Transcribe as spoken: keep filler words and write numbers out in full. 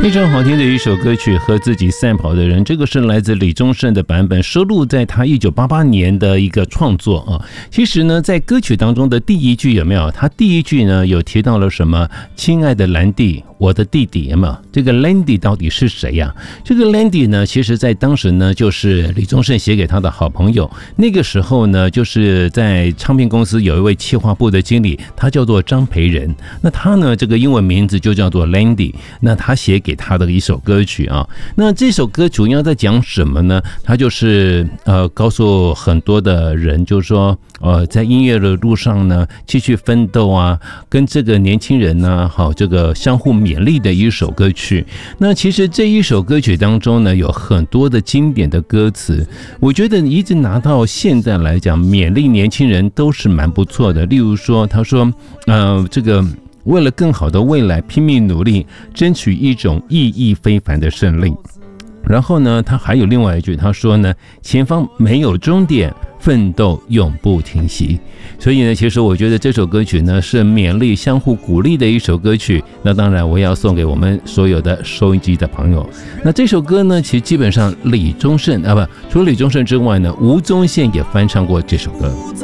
非常好听的一首歌曲《和自己赛跑的人》，这个是来自李宗盛的版本，收录在他一九八八年的一个创作啊。其实呢，在歌曲当中的第一句有没有？他第一句呢有提到了什么？亲爱的兰迪，我的弟弟，有没有？这个 Landy 到底是谁呀、啊？这个 Landy 呢，其实在当时呢，就是李宗盛写给他的好朋友。那个时候呢，就是在唱片公司有一位企划部的经理，他叫做张培仁。那他呢，这个英文名字就叫做 Landy。那他写给他的一首歌曲啊，那这首歌主要在讲什么呢？他就是呃告诉很多的人，就是说呃在音乐的路上呢继续奋斗啊，跟这个年轻人呢好这个相互勉励的一首歌曲。那其实这一首歌曲当中呢有很多的经典的歌词，我觉得一直拿到现在来讲，勉励年轻人都是蛮不错的。例如说，他说呃这个。为了更好的未来拼命努力，争取一种意义非凡的胜利。然后呢，他还有另外一句，他说呢，前方没有终点，奋斗永不停息。所以呢，其实我觉得这首歌曲呢是勉励、相互鼓励的一首歌曲。那当然，我也要送给我们所有的收音机的朋友。那这首歌呢，其实基本上李宗盛啊，不，除了李宗盛之外呢，吴宗宪也翻唱过这首歌。